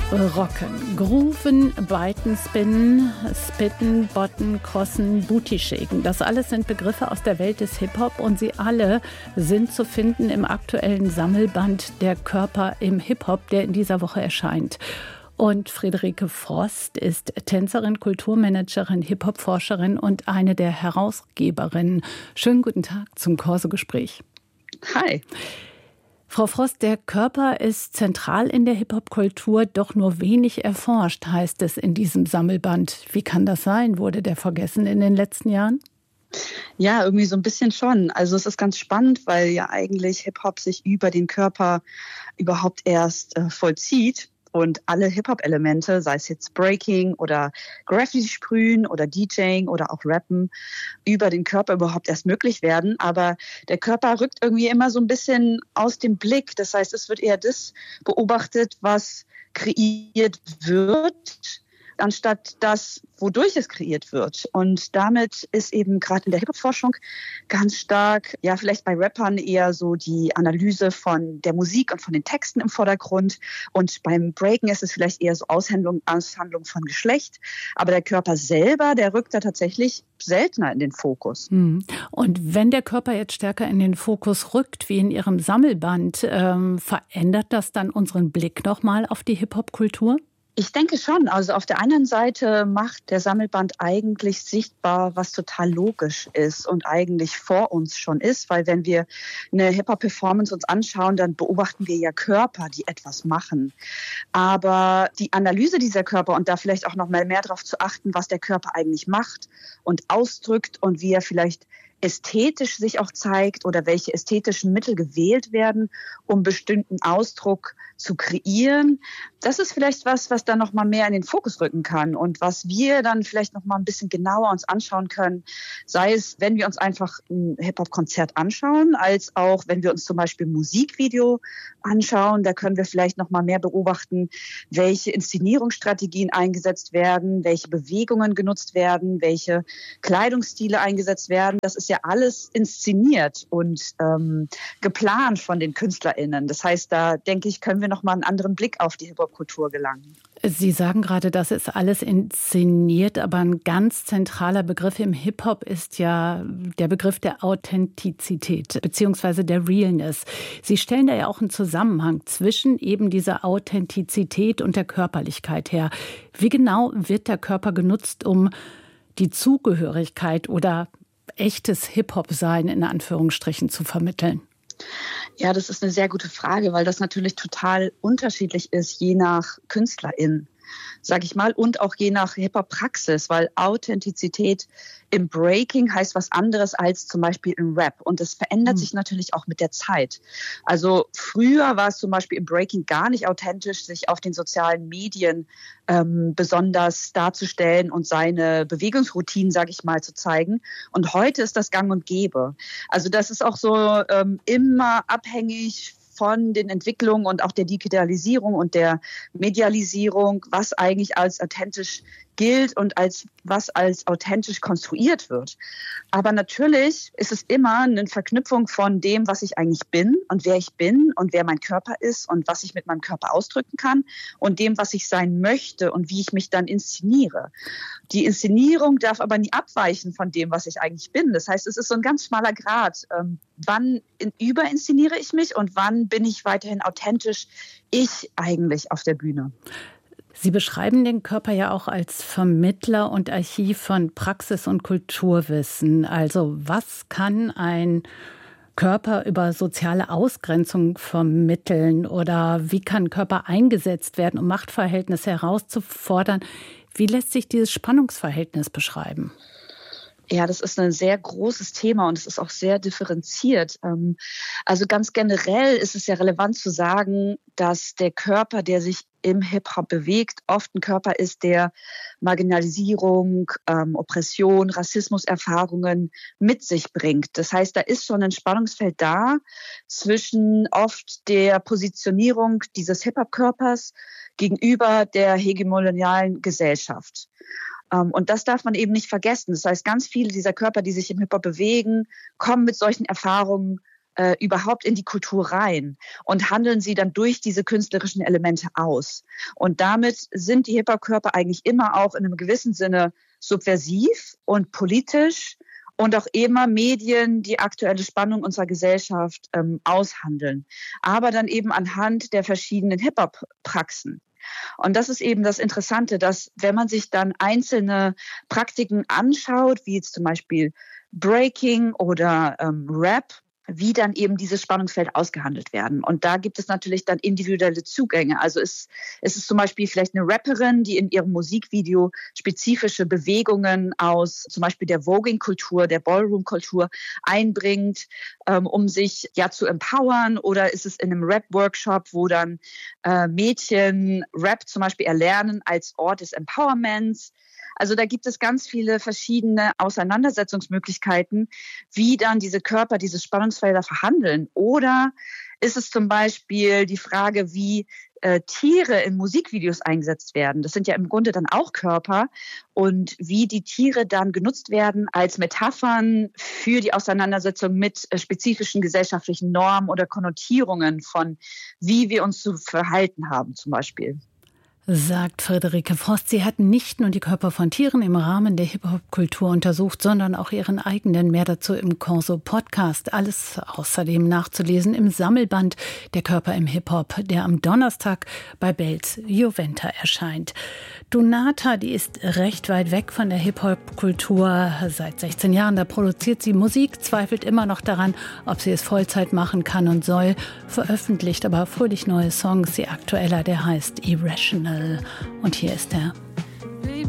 Rocken, Grooven, Biten, Spinnen, Spitten, Botten, Crossen, Booty Shaken. Das alles sind Begriffe aus der Welt des Hip-Hop und sie alle sind zu finden im aktuellen Sammelband Der Körper im Hip-Hop, der in dieser Woche erscheint. Und Friederike Frost ist Tänzerin, Kulturmanagerin, Hip-Hop-Forscherin und eine der Herausgeberinnen. Schönen guten Tag zum Corso-Gespräch. Hi. Frau Frost, der Körper ist zentral in der Hip-Hop-Kultur, doch nur wenig erforscht, heißt es in diesem Sammelband. Wie kann das sein? Wurde der vergessen in den letzten Jahren? Ja, irgendwie so ein bisschen schon. Also es ist ganz spannend, weil ja eigentlich Hip-Hop sich über den Körper überhaupt erst vollzieht. Und alle Hip-Hop-Elemente, sei es jetzt Breaking oder Graffiti-Sprühen oder DJing oder auch Rappen, über den Körper überhaupt erst möglich werden. Aber der Körper rückt irgendwie immer so ein bisschen aus dem Blick. Das heißt, es wird eher das beobachtet, was kreiert wird, anstatt das, wodurch es kreiert wird. Und damit ist eben gerade in der Hip-Hop-Forschung ganz stark, ja vielleicht bei Rappern eher so die Analyse von der Musik und von den Texten im Vordergrund. Und beim Breaken ist es vielleicht eher so Aushandlung von Geschlecht. Aber der Körper selber, der rückt da tatsächlich seltener in den Fokus. Und wenn der Körper jetzt stärker in den Fokus rückt, wie in Ihrem Sammelband, verändert das dann unseren Blick nochmal auf die Hip-Hop-Kultur? Ich denke schon. Also auf der einen Seite macht der Sammelband eigentlich sichtbar, was total logisch ist und eigentlich vor uns schon ist, weil wenn wir eine Hip-Hop-Performance uns anschauen, dann beobachten wir ja Körper, die etwas machen. Aber die Analyse dieser Körper und da vielleicht auch noch mal mehr darauf zu achten, was der Körper eigentlich macht und ausdrückt und wie er vielleicht ästhetisch sich auch zeigt oder welche ästhetischen Mittel gewählt werden, um bestimmten Ausdruck zu kreieren. Das ist vielleicht was dann noch mal mehr in den Fokus rücken kann und was wir dann vielleicht noch mal ein bisschen genauer uns anschauen können, sei es, wenn wir uns einfach ein Hip-Hop-Konzert anschauen, als auch, wenn wir uns zum Beispiel ein Musikvideo anschauen, da können wir vielleicht noch mal mehr beobachten, welche Inszenierungsstrategien eingesetzt werden, welche Bewegungen genutzt werden, welche Kleidungsstile eingesetzt werden. Das ist ja alles inszeniert und geplant von den KünstlerInnen. Das heißt, da denke ich, können wir noch mal einen anderen Blick auf die Hip-Hop-Kultur gelangen. Sie sagen gerade, das ist alles inszeniert, aber ein ganz zentraler Begriff im Hip-Hop ist ja der Begriff der Authentizität bzw. der Realness. Sie stellen da ja auch einen Zusammenhang zwischen eben dieser Authentizität und der Körperlichkeit her. Wie genau wird der Körper genutzt, um die Zugehörigkeit oder echtes Hip-Hop-Sein in Anführungsstrichen zu vermitteln? Ja, das ist eine sehr gute Frage, weil das natürlich total unterschiedlich ist, je nach KünstlerIn, sag ich mal, und auch je nach Hip-Hop-Praxis, weil Authentizität im Breaking heißt was anderes als zum Beispiel im Rap. Und das verändert sich natürlich auch mit der Zeit. Also früher war es zum Beispiel im Breaking gar nicht authentisch, sich auf den sozialen Medien besonders darzustellen und seine Bewegungsroutinen, sag ich mal, zu zeigen. Und heute ist das gang und gäbe. Also das ist auch so immer abhängig von den Entwicklungen und auch der Digitalisierung und der Medialisierung, was eigentlich als authentisch gilt und was als authentisch konstruiert wird. Aber natürlich ist es immer eine Verknüpfung von dem, was ich eigentlich bin und wer mein Körper ist und was ich mit meinem Körper ausdrücken kann und dem, was ich sein möchte und wie ich mich dann inszeniere. Die Inszenierung darf aber nie abweichen von dem, was ich eigentlich bin. Das heißt, es ist so ein ganz schmaler Grat. Wann überinszeniere ich mich und wann bin ich weiterhin authentisch ich eigentlich auf der Bühne? Sie beschreiben den Körper ja auch als Vermittler und Archiv von Praxis und Kulturwissen. Also was kann ein Körper über soziale Ausgrenzung vermitteln oder wie kann Körper eingesetzt werden, um Machtverhältnisse herauszufordern? Wie lässt sich dieses Spannungsverhältnis beschreiben? Ja, das ist ein sehr großes Thema und es ist auch sehr differenziert. Also ganz generell ist es ja relevant zu sagen, dass der Körper, der sich im Hip-Hop bewegt, oft ein Körper ist, der Marginalisierung, Oppression, Rassismuserfahrungen mit sich bringt. Das heißt, da ist schon ein Spannungsfeld da zwischen oft der Positionierung dieses Hip-Hop-Körpers gegenüber der hegemonialen Gesellschaft. Und das darf man eben nicht vergessen. Das heißt, ganz viele dieser Körper, die sich im Hip-Hop bewegen, kommen mit solchen Erfahrungen überhaupt in die Kultur rein und handeln sie dann durch diese künstlerischen Elemente aus. Und damit sind die Hip-Hop-Körper eigentlich immer auch in einem gewissen Sinne subversiv und politisch und auch immer Medien, die aktuelle Spannung unserer Gesellschaft aushandeln. Aber dann eben anhand der verschiedenen Hip-Hop-Praxen. Und das ist eben das Interessante, dass wenn man sich dann einzelne Praktiken anschaut, wie jetzt zum Beispiel Breaking oder Rap, wie dann eben dieses Spannungsfeld ausgehandelt werden. Und da gibt es natürlich dann individuelle Zugänge. Also es ist zum Beispiel vielleicht eine Rapperin, die in ihrem Musikvideo spezifische Bewegungen aus zum Beispiel der Voguing-Kultur, der Ballroom-Kultur einbringt, um sich ja zu empowern. Oder ist es in einem Rap-Workshop, wo dann Mädchen Rap zum Beispiel erlernen als Ort des Empowerments. Also da gibt es ganz viele verschiedene Auseinandersetzungsmöglichkeiten, wie dann diese Körper, diese Spannungsfelder verhandeln. Oder ist es zum Beispiel die Frage, wie Tiere in Musikvideos eingesetzt werden. Das sind ja im Grunde dann auch Körper. Und wie die Tiere dann genutzt werden als Metaphern für die Auseinandersetzung mit spezifischen gesellschaftlichen Normen oder Konnotierungen von, wie wir uns zu verhalten haben zum Beispiel. Sagt Friederike Frost. Sie hat nicht nur die Körper von Tieren im Rahmen der Hip-Hop-Kultur untersucht, sondern auch ihren eigenen. Mehr dazu im Corso-Podcast. Alles außerdem nachzulesen im Sammelband Der Körper im Hip-Hop, der am Donnerstag bei Belz Juventa erscheint. Donata, die ist recht weit weg von der Hip-Hop-Kultur. Seit 16 Jahren, da produziert sie Musik, zweifelt immer noch daran, ob sie es Vollzeit machen kann und soll. Veröffentlicht aber fröhlich neue Songs. Ihr aktueller, der heißt Irrational. Und hier ist er.